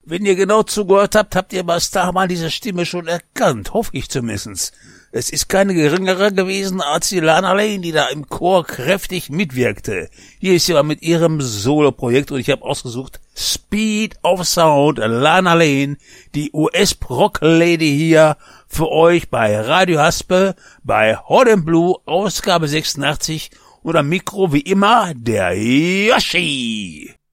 Wenn ihr genau zugehört habt, habt ihr bei Starman diese Stimme schon erkannt, hoffe ich zumindest. Es ist keine geringere gewesen als die Lana Lane, die da im Chor kräftig mitwirkte. Hier ist sie aber mit ihrem Solo-Projekt und ich habe ausgesucht Speed of Sound, Lana Lane, die US-Rock-Lady hier für euch bei Radio Haspe, bei Hot & Blue, Ausgabe 86 und am Mikro wie immer der Yoshi.